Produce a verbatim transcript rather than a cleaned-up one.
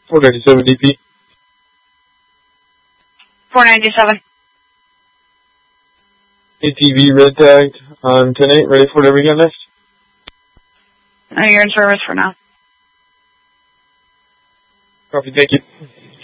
four ninety-seven D P. four ninety-seven. A T V red tagged on ten eight, ready for whatever you got next? Oh, you're in service for now. Copy, thank you.